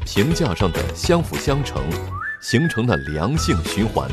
评价上的相辅相成，形成了良性循环。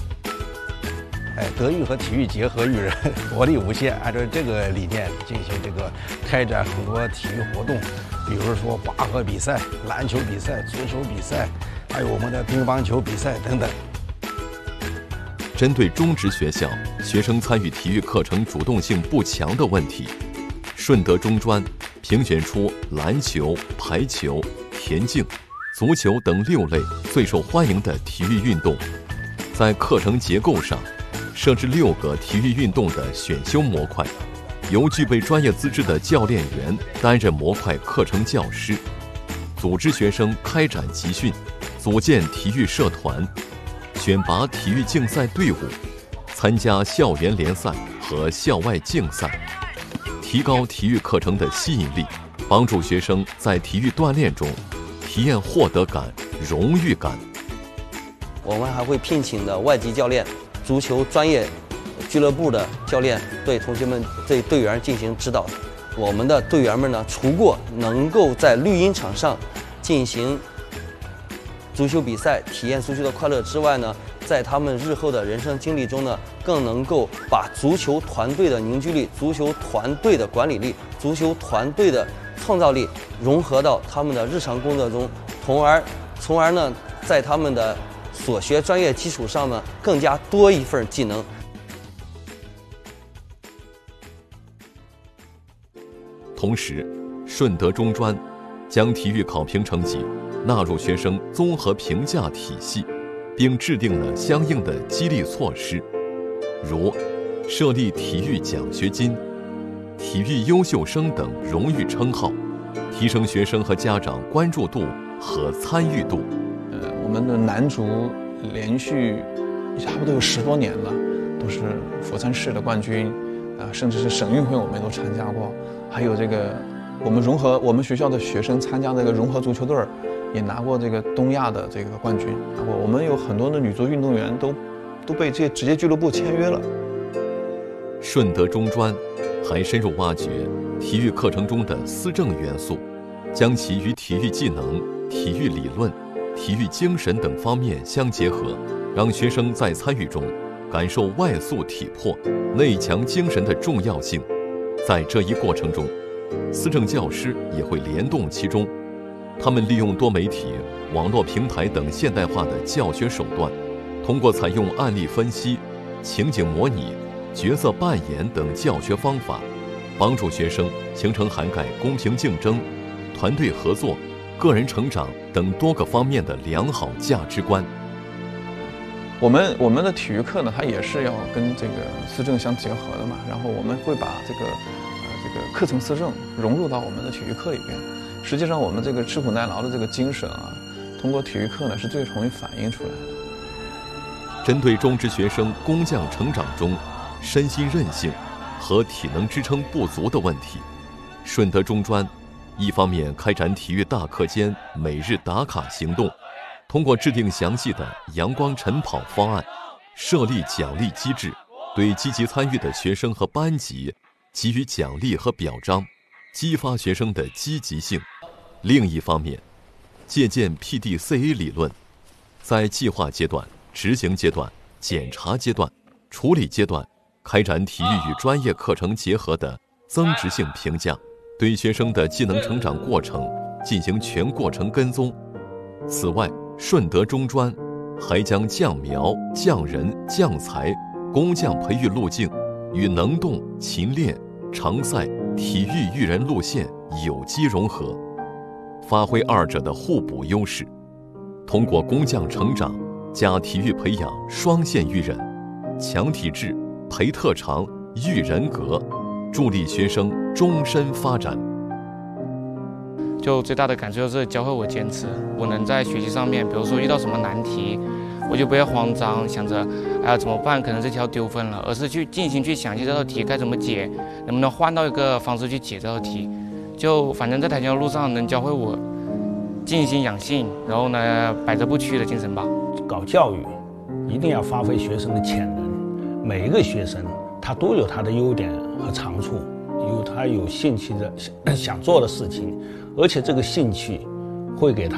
德育和体育结合育人，活力无限。按照这个理念进行开展很多体育活动，比如说拔河比赛、篮球比赛、足球比赛，还有我们的乒乓球比赛等等。 针对中职学校学生参与体育课程主动性不强的问题，顺德中专评选出篮球、排球、田径、足球等6类最受欢迎的体育运动，在课程结构上设置6个体育运动的选修模块，由具备专业资质的教练员担任模块课程教师，组织学生开展集训，组建体育社团，选拔体育竞赛队伍，参加校园联赛和校外竞赛，提高体育课程的吸引力，帮助学生在体育锻炼中体验获得感、荣誉感。 我们还会聘请的外籍教练、足球专业俱乐部的教练对同学们、对队员进行指导。我们的队员们呢，除过能够在绿茵场上进行足球比赛、体验足球的快乐之外呢，在他们日后的人生经历中呢，更能够把足球团队的凝聚力、足球团队的管理力、足球团队的创造力融合到他们的日常工作中，从而呢，在他们的所学专业基础上呢，更加多一份技能。 同时，顺德中专将体育考评成绩纳入学生综合评价体系，并制定了相应的激励措施，如设立体育奖学金、体育优秀生等荣誉称号，提升学生和家长关注度和参与度。 我们的男足连续差不多有10多年了，都是佛山市的冠军，甚至是省运会我们都参加过。还有我们学校的学生参加这个融合足球队，也拿过这个东亚的这个冠军。然后我们有很多的女足运动员都被这些职业俱乐部签约了。 顺德中专还深入挖掘体育课程中的思政元素，将其与体育技能、体育理论、体育精神等方面相结合，让学生在参与中感受外素体魄、内强精神的重要性。在这一过程中，思政教师也会联动其中，他们利用多媒体、网络平台等现代化的教学手段，通过采用案例分析、情景模拟、角色扮演等教学方法，帮助学生形成涵盖公平竞争、团队合作、个人成长等多个方面的良好价值观。 我们的体育课呢，它也是要跟这个思政相结合的嘛。然后我们会把这个课程思政融入到我们的体育课里边。实际上，我们这个吃苦耐劳的这个精神啊，通过体育课呢是最容易反映出来的。 针对中职学生工匠成长中身心韧性和体能支撑不足的问题，顺德中专一方面开展体育大课间每日打卡行动，通过制定详细的阳光晨跑方案，设立奖励机制，对积极参与的学生和班级给予奖励和表彰，激发学生的积极性。另一方面，借鉴 PDCA 理论，在计划阶段、执行阶段、检查阶段、处理阶段开展体育与专业课程结合的增值性评价，对学生的技能成长过程进行全过程跟踪。此外，顺德中专还将匠苗、匠人、匠才、工匠培育路径与能动、勤练、常赛、体育育人路线有机融合，发挥二者的互补优势，通过工匠成长加体育培养双线育人，强体质、培特长、育人格，助力学生终身发展。 就最大的感受就是教会我坚持，我能在学习上面，比如说遇到什么难题，我就不要慌张，想着哎呀怎么办，可能这条丢分了，而是去进行去想这道题该怎么解，能不能换到一个方式去解这道题。就反正在跆拳道路上能教会我静心养性，然后呢百折不屈的精神吧。 搞教育一定要发挥学生的潜能，每一个学生他都有他的优点和长处，有他有兴趣的想做的事情，而且这个兴趣会给他